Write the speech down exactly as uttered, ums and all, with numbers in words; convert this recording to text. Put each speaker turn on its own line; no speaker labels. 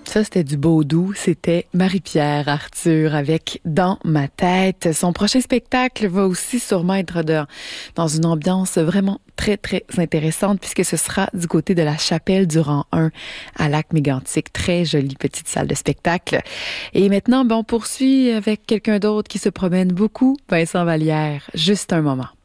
Ça, c'était du beau doux. C'était Marie-Pierre Arthur avec Dans ma tête. Son prochain spectacle va aussi sûrement être de, dans une ambiance vraiment très, très intéressante puisque ce sera du côté de la chapelle du rang un à Lac-Mégantic. Très jolie petite salle de spectacle. Et maintenant, ben, on poursuit avec quelqu'un d'autre qui se promène beaucoup, Vincent Vallière. Juste un moment.